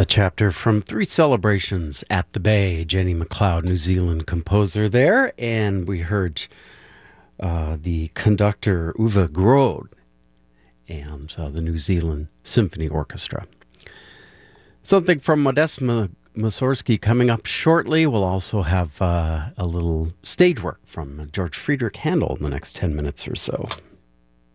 chapter from Three Celebrations at the Bay. Jenny MacLeod, New Zealand composer there. And we heard the conductor Uwe Groth and the New Zealand Symphony Orchestra. Something from Modest Mussorgsky coming up shortly. We'll also have a little stage work from George Friedrich Handel in the next 10 minutes or so.